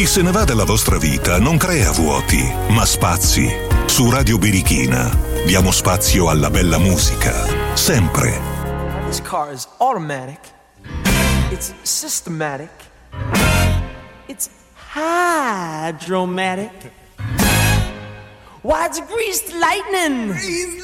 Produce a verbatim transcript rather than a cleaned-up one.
Chi se ne va dalla vostra vita non crea vuoti, ma spazi. Su Radio Birichina diamo spazio alla bella musica, sempre. This car is automatic. It's systematic. It's hydromatic. Why, it's greased lightning.